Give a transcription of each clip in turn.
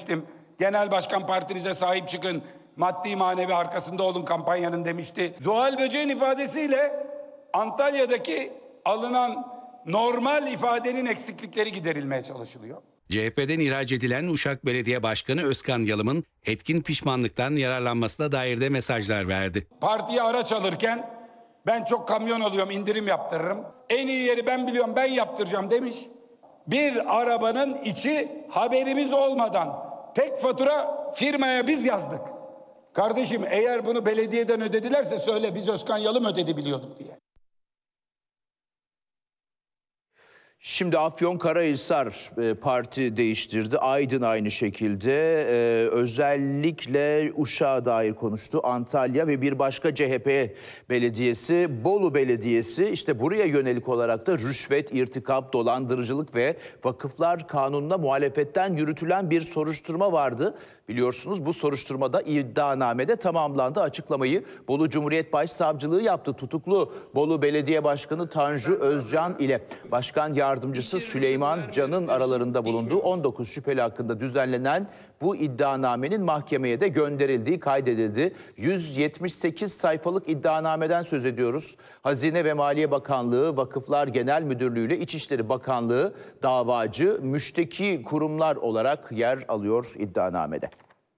demiştim. Genel başkan partinize sahip çıkın, maddi manevi arkasında olun kampanyanın demişti. Zuhal Böceğin ifadesiyle Antalya'daki alınan normal ifadenin eksiklikleri giderilmeye çalışılıyor. CHP'den ihraç edilen Uşak Belediye Başkanı Özkan Yalım'ın etkin pişmanlıktan yararlanmasına dair de mesajlar verdi. Partiye araç alırken ben çok kamyon alıyorum, indirim yaptırırım. En iyi yeri ben biliyorum, ben yaptıracağım demiş. Bir arabanın içi haberimiz olmadan tek fatura firmaya biz yazdık. Kardeşim eğer bunu belediyeden ödedilerse söyle, biz Özkan Yalım ödedi biliyorduk diye. Şimdi Afyonkarahisar parti değiştirdi. Aydın aynı şekilde. Özellikle Uşak'a dair konuştu. Antalya ve bir başka CHP belediyesi, Bolu Belediyesi. İşte buraya yönelik olarak da rüşvet, irtikap, dolandırıcılık ve vakıflar kanununa muhalefetten yürütülen bir soruşturma vardı. Biliyorsunuz bu soruşturmada iddianamede tamamlandı. Açıklamayı Bolu Cumhuriyet Başsavcılığı yaptı. Tutuklu Bolu Belediye Başkanı Tanju Özcan ile Başkan Yardımcısı Süleyman Can'ın aralarında bulunduğu 19 şüpheli hakkında düzenlenen bu iddianamenin mahkemeye de gönderildiği kaydedildi. 178 sayfalık iddianameden söz ediyoruz. Hazine ve Maliye Bakanlığı, Vakıflar Genel Müdürlüğü ile İçişleri Bakanlığı davacı, müşteki kurumlar olarak yer alıyor iddianamede.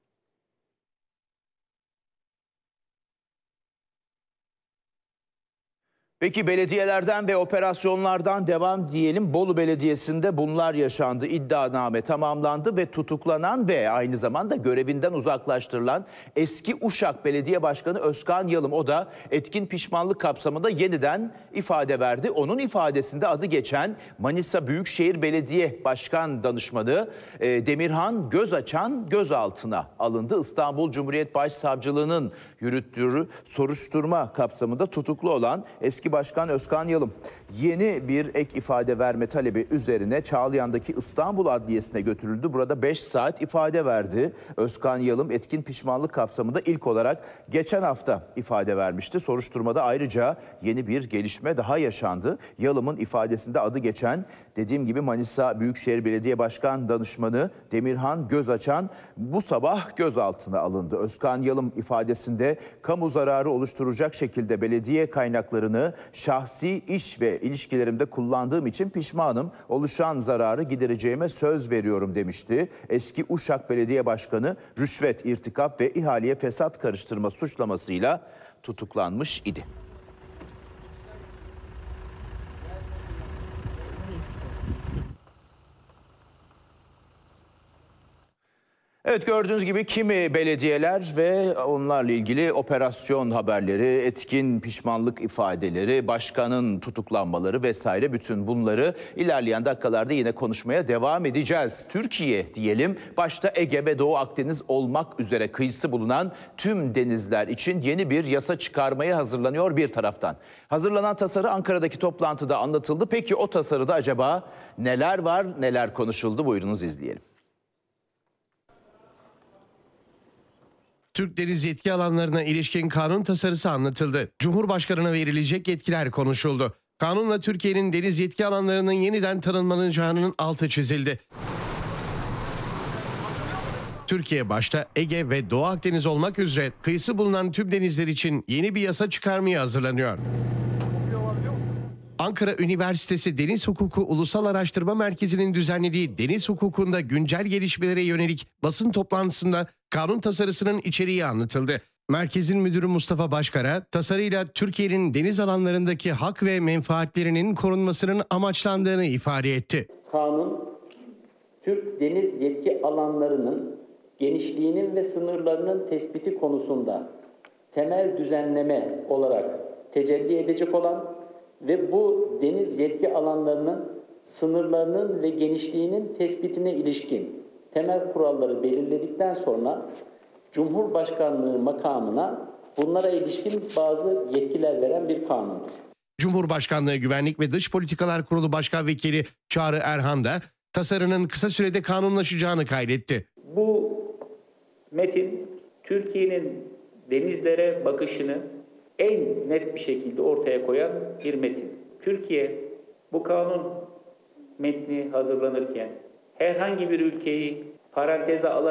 Peki belediyelerden ve operasyonlardan devam diyelim. Bolu Belediyesi'nde bunlar yaşandı. İddianame tamamlandı ve tutuklanan ve aynı zamanda görevinden uzaklaştırılan eski Uşak Belediye Başkanı Özkan Yalım, o da etkin pişmanlık kapsamında yeniden ifade verdi. Onun ifadesinde adı geçen Manisa Büyükşehir Belediye Başkan Danışmanı Demirhan Gözaçan gözaltına alındı. İstanbul Cumhuriyet Başsavcılığı'nın yürüttüğü soruşturma kapsamında tutuklu olan eski Başkan Özkan Yalım yeni bir ek ifade verme talebi üzerine Çağlayan'daki İstanbul Adliyesi'ne götürüldü. Burada 5 saat ifade verdi. Özkan Yalım etkin pişmanlık kapsamında ilk olarak geçen hafta ifade vermişti. Soruşturmada ayrıca yeni bir gelişme daha yaşandı. Yalım'ın ifadesinde adı geçen, dediğim gibi, Manisa Büyükşehir Belediye Başkan Danışmanı Demirhan Gözaçan bu sabah gözaltına alındı. Özkan Yalım ifadesinde kamu zararı oluşturacak şekilde belediye kaynaklarını şahsi iş ve ilişkilerimde kullandığım için pişmanım. Oluşan zararı gidereceğime söz veriyorum demişti. Eski Uşak Belediye Başkanı rüşvet, irtikap ve ihaleye fesat karıştırma suçlamasıyla tutuklanmış idi. Evet, gördüğünüz gibi kimi belediyeler ve onlarla ilgili operasyon haberleri, etkin pişmanlık ifadeleri, başkanın tutuklanmaları vesaire, bütün bunları ilerleyen dakikalarda yine konuşmaya devam edeceğiz. Türkiye diyelim, başta Ege ve Doğu Akdeniz olmak üzere kıyısı bulunan tüm denizler için yeni bir yasa çıkarmaya hazırlanıyor bir taraftan. Hazırlanan tasarı Ankara'daki toplantıda anlatıldı. Peki o tasarıda acaba neler var, neler konuşuldu? Buyurunuz izleyelim. Türk deniz yetki alanlarına ilişkin kanun tasarısı anlatıldı. Cumhurbaşkanına verilecek yetkiler konuşuldu. Kanunla Türkiye'nin deniz yetki alanlarının yeniden tanımlanacağının altı çizildi. Türkiye başta Ege ve Doğu Akdeniz olmak üzere kıyısı bulunan tüm denizler için yeni bir yasa çıkarmaya hazırlanıyor. Ankara Üniversitesi Deniz Hukuku Ulusal Araştırma Merkezi'nin düzenlediği deniz hukukunda güncel gelişmelere yönelik basın toplantısında kanun tasarısının içeriği anlatıldı. Merkezin müdürü Mustafa Başkara, tasarıyla Türkiye'nin deniz alanlarındaki hak ve menfaatlerinin korunmasının amaçlandığını ifade etti. Kanun, Türk deniz yetki alanlarının genişliğinin ve sınırlarının tespiti konusunda temel düzenleme olarak tecelli edecek olan ve bu deniz yetki alanlarının sınırlarının ve genişliğinin tespitine ilişkin temel kuralları belirledikten sonra Cumhurbaşkanlığı makamına bunlara ilişkin bazı yetkiler veren bir kanundur. Cumhurbaşkanlığı Güvenlik ve Dış Politikalar Kurulu Başkan Vekili Çağrı Erhan da tasarının kısa sürede kanunlaşacağını kaydetti. Bu metin Türkiye'nin denizlere bakışını en net bir şekilde ortaya koyan bir metin. Türkiye bu kanun metni hazırlanırken herhangi bir ülkeyi paranteze alarak